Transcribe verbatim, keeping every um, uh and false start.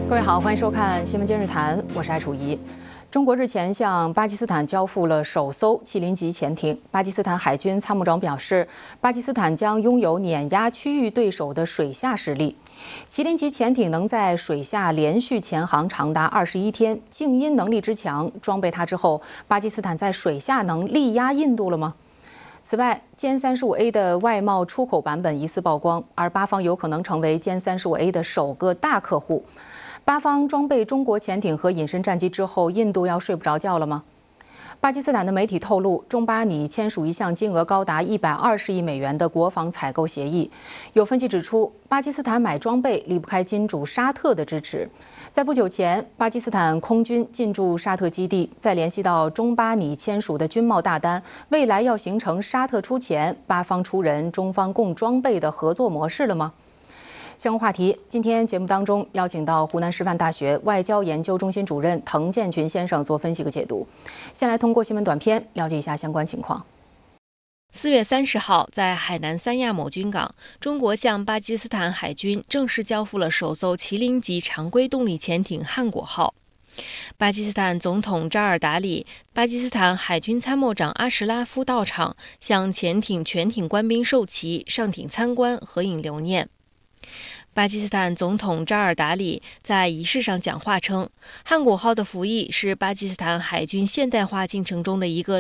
各位好，欢迎收看《新闻今日谈》，我是艾楚怡。中国日前向巴基斯坦交付了首艘麒麟级潜艇。巴基斯坦海军参谋长表示，巴基斯坦将拥有碾压区域对手的水下实力。麒麟级潜艇能在水下连续潜航长达二十一天，静音能力之强，装备它之后，巴基斯坦在水下能力压印度了吗？此外，歼三十五 A 的外贸出口版本疑似曝光，而巴方有可能成为歼三十五 A 的首个大客户。巴方装备中国潜艇和隐身战机之后，印度要睡不着觉了吗？巴基斯坦的媒体透露，中巴拟签署一项金额高达一百二十亿美元的国防采购协议。有分析指出，巴基斯坦买装备离不开金主沙特的支持。在不久前，巴基斯坦空军进驻沙特基地，再联系到中巴拟签署的军贸大单，未来要形成沙特出钱、巴方出人、中方供装备的合作模式了吗？相关话题，今天节目当中邀请到湖南师范大学外交研究中心主任滕建群先生做分析和解读。先来通过新闻短片了解一下相关情况。 四月三十号，在海南三亚某军港，中国向巴基斯坦海军正式交付了首艘麒麟级常规动力潜艇汉果号。巴基斯坦总统扎尔达里、巴基斯坦海军参谋长阿什拉夫到场，向潜艇全体官兵授旗、上艇参观、合影留念。巴基斯坦总统扎尔达里在仪式上讲话称，汉果号的服役是巴基斯坦海军现代化进程中的一个